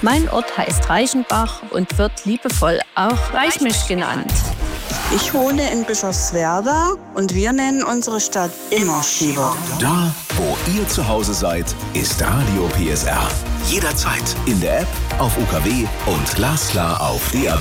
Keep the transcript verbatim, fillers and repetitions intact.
Mein Ort heißt Reichenbach und wird liebevoll auch Reichmisch genannt. Ich wohne in Bischofswerda und wir nennen unsere Stadt immer Schieber. Da, wo ihr zu Hause seid, ist Radio P S R. Jederzeit in der App, auf U K W und glasklar auf D A B.